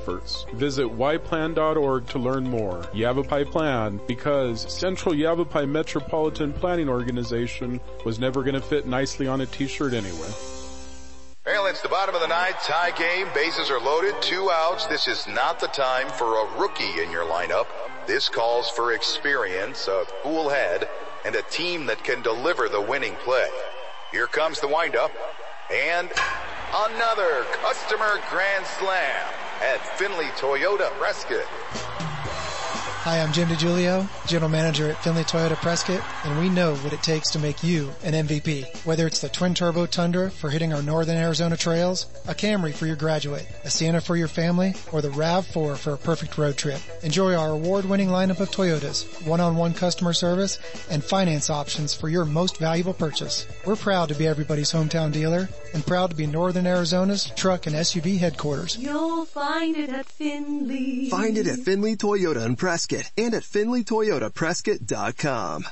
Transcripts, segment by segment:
efforts. Visit yplan.org to learn more. Yavapai Plan, because Central Yavapai Metropolitan Planning Organization was never going to fit nicely on a t-shirt anyway. Well, it's the bottom of the ninth, tie game. Bases are loaded, 2 outs. This is not the time for a rookie in your lineup. This calls for experience, a cool head, and a team that can deliver the winning play. Here comes the windup, and another customer grand slam at Findlay Toyota Prescott. Hi, I'm Jim DiGiulio, General Manager at Findlay Toyota Prescott, and we know what it takes to make you an MVP. Whether it's the twin-turbo Tundra for hitting our northern Arizona trails, a Camry for your graduate, a Sienna for your family, or the RAV4 for a perfect road trip. Enjoy our award-winning lineup of Toyotas, one-on-one customer service, and finance options for your most valuable purchase. We're proud to be everybody's hometown dealer and proud to be Northern Arizona's truck and SUV headquarters. You'll find it at Findlay. Find it at Findlay Toyota in Prescott and at FindlayToyotaPrescott.com.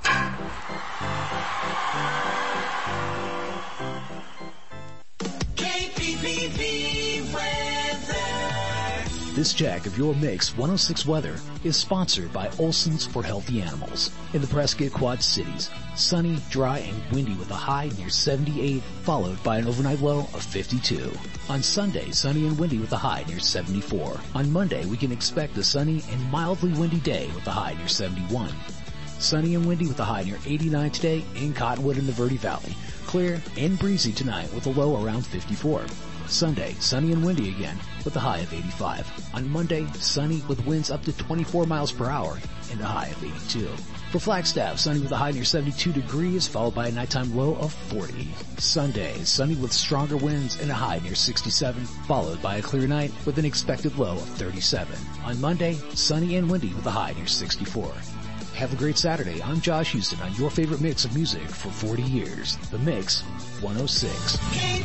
KPPV weather. This check of your Mix 106 weather is sponsored by Olson's for Healthy Animals. In the Prescott Quad Cities, sunny, dry, and windy with a high near 78, followed by an overnight low of 52. On Sunday, sunny and windy with a high near 74. On Monday, we can expect a sunny and mildly windy day with a high near 71. Sunny and windy with a high near 89 today in Cottonwood and the Verde Valley. Clear and breezy tonight with a low around 54. Sunday, sunny and windy again with a high of 85. On Monday, sunny with winds up to 24 miles per hour and a high of 82. For Flagstaff, sunny with a high near 72 degrees, followed by a nighttime low of 40. Sunday, sunny with stronger winds and a high near 67, followed by a clear night with an expected low of 37. On Monday, sunny and windy with a high near 64. Have a great Saturday. I'm Josh Houston on your favorite mix of music for 40 years. The Mix 106.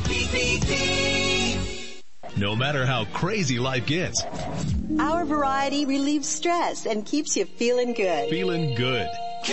No matter how crazy life gets, our variety relieves stress and keeps you feeling good. Feeling good.